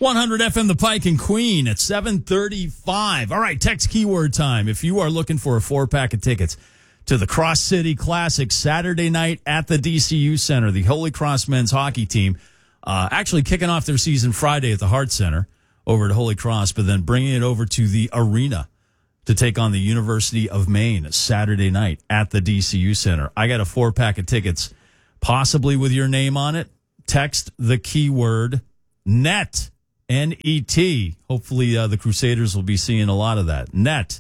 100 FM The Pike and Queen at 7:35. All right, text keyword time. If you are looking for a 4-pack of tickets to the Cross City Classic Saturday night at the DCU Center, the Holy Cross men's hockey team actually kicking off their season Friday at the Hart Center over at Holy Cross, but then bringing it over to the arena to take on the University of Maine Saturday night at the DCU Center. I got a 4-pack of tickets, possibly with your name on it. Text the keyword NET. N-E-T. Hopefully the Crusaders will be seeing a lot of that. NET.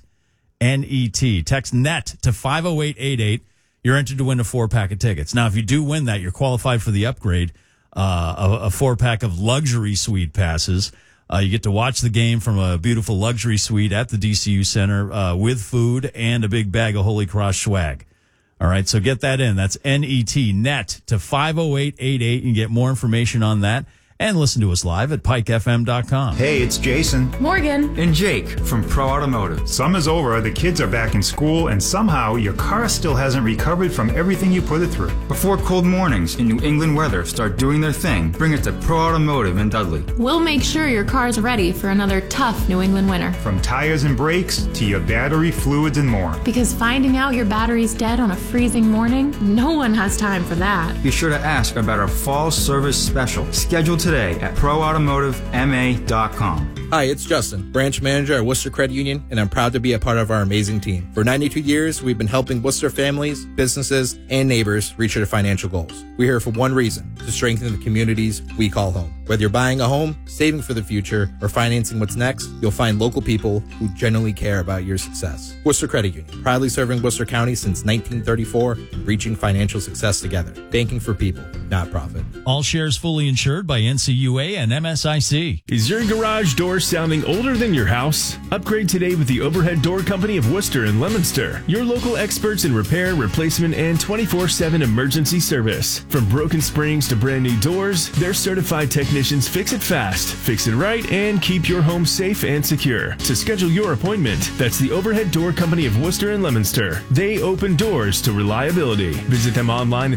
N-E-T. Text NET to 50888. You're entered to win a 4-pack of tickets. Now, if you do win that, you're qualified for the upgrade, a 4-pack of luxury suite passes. You get to watch the game from a beautiful luxury suite at the DCU Center with food and a big bag of Holy Cross swag. All right, so get that in. That's N-E-T, NET to 50888. You can get more information on that. And listen to us live at pikefm.com. Hey, it's Jason, Morgan, and Jake from Pro Automotive. Summer's over, the kids are back in school, and somehow your car still hasn't recovered from everything you put it through. Before cold mornings and New England weather start doing their thing, bring it to Pro Automotive in Dudley. We'll make sure your car's ready for another tough New England winter. From tires and brakes to your battery, fluids, and more. Because finding out your battery's dead on a freezing morning, no one has time for that. Be sure to ask about our fall service special, scheduled today at ProAutomotiveMA.com. Hi, it's Justin, branch manager at Worcester Credit Union, and I'm proud to be a part of our amazing team. For 92 years, we've been helping Worcester families, businesses, and neighbors reach their financial goals. We're here for one reason, to strengthen the communities we call home. Whether you're buying a home, saving for the future, or financing what's next, you'll find local people who genuinely care about your success. Worcester Credit Union, proudly serving Worcester County since 1934, reaching financial success together. Banking for people, not profit. All shares fully insured by NCUA and MSIC. Is your garage door sounding older than your house? Upgrade today with the Overhead Door Company of Worcester and Leominster. Your local experts in repair, replacement, and 24/7 emergency service. From broken springs to brand new doors, their certified technicians fix it fast, fix it right, and keep your home safe and secure. To schedule your appointment, that's the Overhead Door Company of Worcester and Leominster. They open doors to reliability. Visit them online at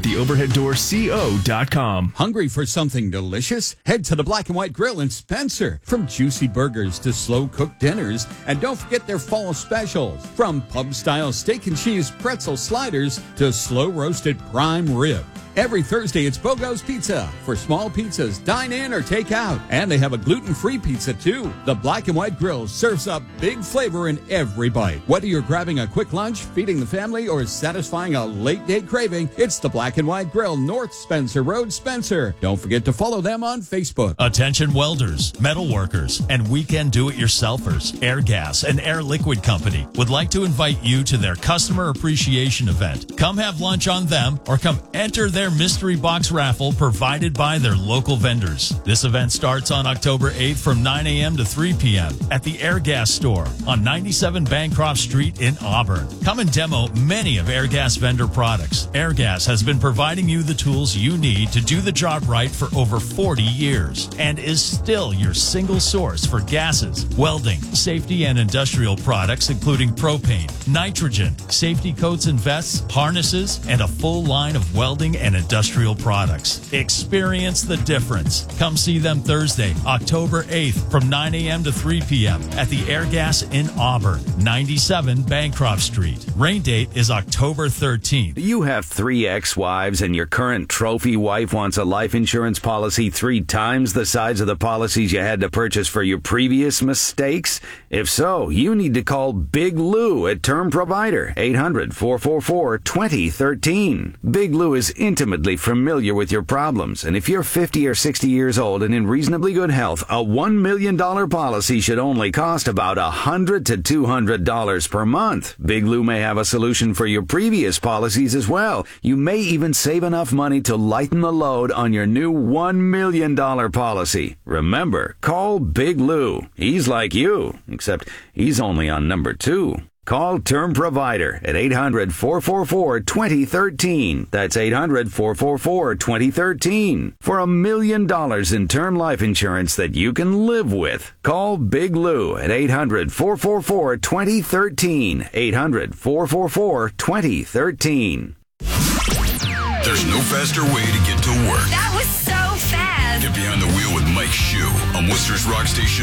theoverheaddoorco.com. Hungry for something delicious? Head to the Black and White Grill in Spencer. From juicy burgers to slow-cooked dinners. And don't forget their fall specials. From pub-style steak and cheese pretzel sliders to slow-roasted prime rib. Every Thursday, it's Bogo's Pizza. For small pizzas, dine in or take out. And they have a gluten-free pizza, too. The Black and White Grill serves up big flavor in every bite. Whether you're grabbing a quick lunch, feeding the family, or satisfying a late-date craving, it's the Black and White Grill, North Spencer Road, Spencer. Don't forget to follow them on Facebook. Attention welders, metal workers, and weekend do-it-yourselfers. Airgas and Air Liquid Company would like to invite you to their customer appreciation event. Come have lunch on them or come enter their mystery box raffle provided by their local vendors. This event starts on October 8th from 9 a.m. to 3 p.m. at the Airgas store on 97 Bancroft Street in Auburn. Come and demo many of Airgas vendor products. Airgas has been providing you the tools you need to do the job right for over 40 years and is still your single source for gases, welding, safety, and industrial products, including propane, nitrogen, safety coats and vests, harnesses, and a full line of welding and industrial products. Experience the difference. Come see them Thursday, October 8th from 9 a.m. to 3 p.m. at the Airgas in Auburn, 97 Bancroft Street. Rain date is October 13th. You have 3 ex-wives and your current trophy wife wants a life insurance policy 3 times the size of the policies you had to purchase for your previous mistakes? If so, you need to call Big Lou at Term Provider, 800-444-2013. Big Lou is intimately familiar with your problems, and if you're 50 or 60 years old and in reasonably good health, a $1 million policy should only cost about $100 to $200 per month. Big Lou may have a solution for your previous policies as well. You may even save enough money to lighten the load on your new $1 million policy. Remember, call Big Lou. He's like you, except he's only on number 2. Call Term Provider at 800-444-2013. That's 800-444-2013 for $1 million in term life insurance that you can live with. Call Big Lou at 800-444-2013. 800-444-2013. There's no faster way to get to work. That was so fast. Get behind the wheel with Mike Shue on Worcester's Rock Station